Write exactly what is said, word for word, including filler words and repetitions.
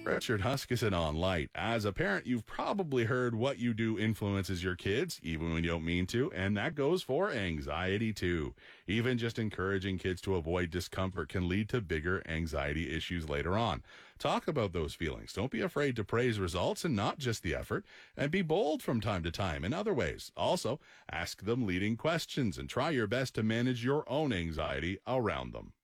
Richard Huskisson on Light. As a parent, you've probably heard what you do influences your kids, even when you don't mean to, and that goes for anxiety too. Even just encouraging kids to avoid discomfort can lead to bigger anxiety issues later on. Talk about those feelings. Don't be afraid to praise results and not just the effort, and be bold from time to time in other ways. Also, ask them leading questions and try your best to manage your own anxiety around them.